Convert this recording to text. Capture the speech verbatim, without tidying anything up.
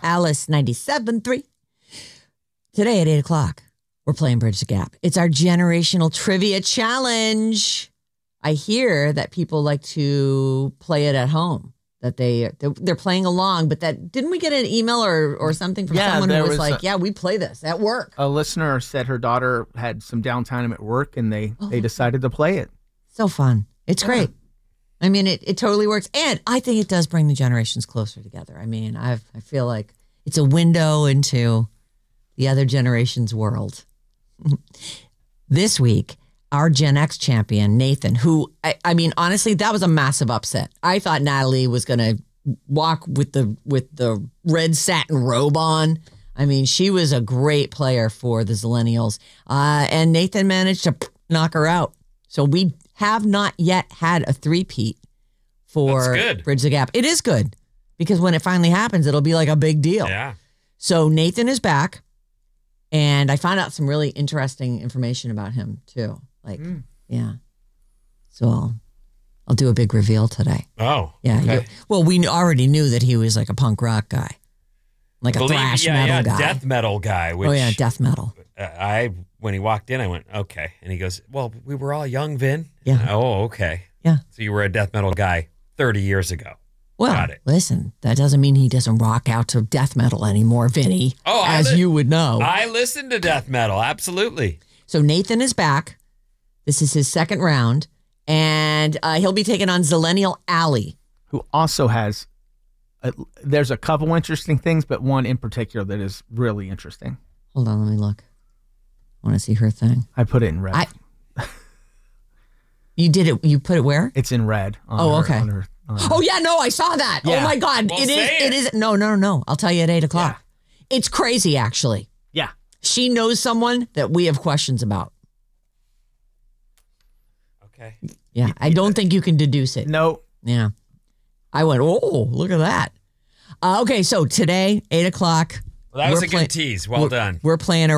Alice ninety-seven point three. Today at eight o'clock, we're playing Bridge the Gap. It's our generational trivia challenge. I hear that people like to play it at home, that they, they're playing along, but that didn't we get an email or, or something from yeah, someone who was, was like, a, yeah, we play this at work. A listener said her daughter had some downtime at work and they, oh. they decided to play it. So fun. It's yeah. great. I mean, it, it totally works. And I think it does bring the generations closer together. I mean, I've, I feel like it's a window into the other generation's world. This week, our Gen X champion, Nathan, who, I, I mean, honestly, that was a massive upset. I thought Natalie was going to walk with the with the red satin robe on. I mean, she was a great player for the Zillennials. Uh, and Nathan managed to knock her out. So we have not yet had a three-peat for Bridge the Gap. It is good because when it finally happens, it'll be like a big deal. Yeah. So Nathan is back. And I found out some really interesting information about him, too. Like, mm. yeah. So I'll, I'll do a big reveal today. Oh, yeah. okay. Well, we already knew that he was like a punk rock guy, like a Believe, thrash yeah, metal yeah, guy, death metal guy. Which, oh yeah, death metal. I when he walked in, I went okay, and he goes, "Well, we were all young, Vin." Yeah. Oh, okay. Yeah. So you were a death metal guy thirty years ago. Well, Got it. Listen, that doesn't mean he doesn't rock out to death metal anymore, Vinny, oh, as li- you would know. I listen to death metal, absolutely. So Nathan is back. This is his second round, and uh, he'll be taking on Zillennial Alley, who also has, a, there's a couple interesting things, but one in particular that is really interesting. Hold on, let me look. I want to see her thing. I put it in red. I, you did it, you put it where? It's in red. On oh, her, okay. On her, Oh yeah, no, I saw that. Yeah. Oh my God, Well, it is. it. It is. No, no, no. I'll tell you at eight o'clock. Yeah. It's crazy, actually. Yeah, she knows someone that we have questions about. Okay. Yeah, I don't think you can deduce it. No. Yeah, I went. Oh, look at that. Uh, okay, so today, eight o'clock. Well, that was a play- good tease. Well we're, done. We're playing a